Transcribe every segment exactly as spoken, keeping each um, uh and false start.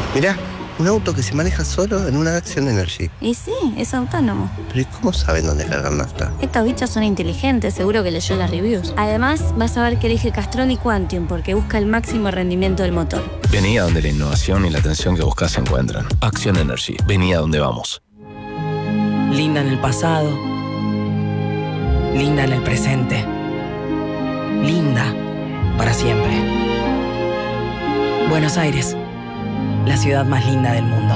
Mirá, un auto que se maneja solo en una Action Energy. Y sí, es autónomo. ¿Pero y cómo saben dónde cargar nafta? Estos bichos son inteligentes, seguro que leyó las reviews. Además, vas a ver que elige Castrol y Quantium porque busca el máximo rendimiento del motor. Vení a donde la innovación y la atención que buscas se encuentran. Action Energy. Vení a donde vamos. Linda en el pasado. Linda en el presente. Linda para siempre. Buenos Aires, la ciudad más linda del mundo.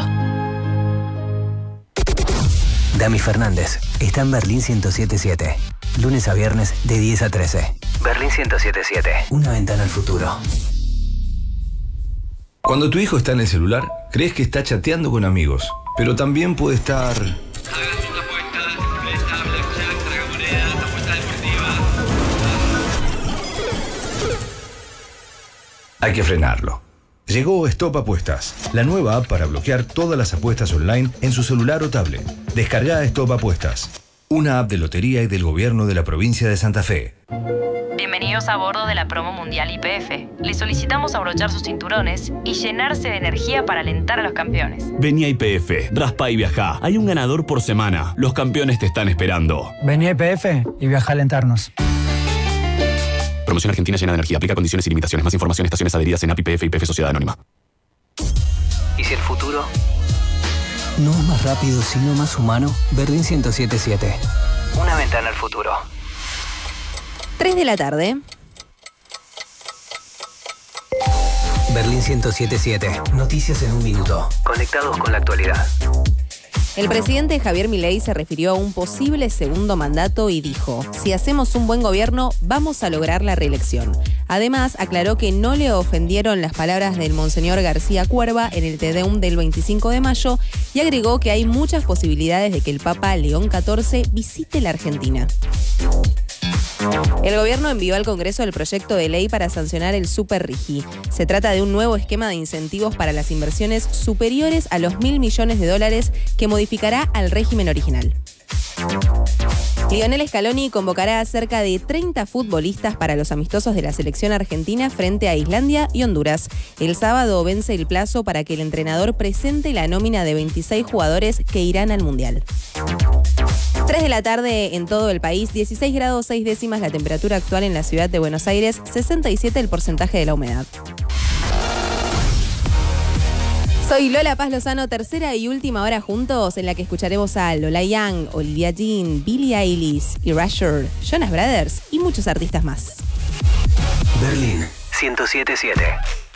Dami Fernández está en Berlín ciento siete punto siete. Lunes a viernes de diez a trece. Berlín ciento siete punto siete. Una ventana al futuro. Cuando tu hijo está en el celular, crees que está chateando con amigos, pero también puede estar... Hay que frenarlo. Llegó Stop Apuestas, la nueva app para bloquear todas las apuestas online en su celular o tablet. Descarga Stop Apuestas, una app de lotería y del gobierno de la provincia de Santa Fe. Bienvenidos a bordo de la promo mundial I P F. Les solicitamos abrochar sus cinturones y llenarse de energía para alentar a los campeones. Vení a I P F, raspa y viajá. Hay un ganador por semana. Los campeones te están esperando. Vení a I P F y viaja a alentarnos. Promoción Argentina llena de energía. Aplica condiciones y limitaciones. Más información, estaciones adheridas en A P I P F y I P F Sociedad Anónima. ¿Y si el futuro no es más rápido, sino más humano? Berlín ciento siete punto siete. Una ventana al futuro. tres de la tarde. Berlín ciento siete punto siete. Noticias en un minuto. Conectados con la actualidad. El presidente Javier Milei se refirió a un posible segundo mandato y dijo: si hacemos un buen gobierno, vamos a lograr la reelección. Además, aclaró que no le ofendieron las palabras del monseñor García Cuerva en el Te Deum del veinticinco de mayo y agregó que hay muchas posibilidades de que el Papa León catorce visite la Argentina. El gobierno envió al Congreso el proyecto de ley para sancionar el Super Rigi. Se trata de un nuevo esquema de incentivos para las inversiones superiores a los mil millones de dólares que modificará al régimen original. Lionel Scaloni convocará a cerca de treinta futbolistas para los amistosos de la selección argentina frente a Islandia y Honduras. El sábado vence el plazo para que el entrenador presente la nómina de veintiséis jugadores que irán al Mundial. tres de la tarde en todo el país, dieciséis grados seis décimas la temperatura actual en la ciudad de Buenos Aires, sesenta y siete el porcentaje de la humedad. Soy Lola Paz Lozano, tercera y última hora juntos en la que escucharemos a Lola Young, Olivia Jean, Billie Eilish, Erasure, Jonas Brothers y muchos artistas más. Berlín ciento siete punto siete.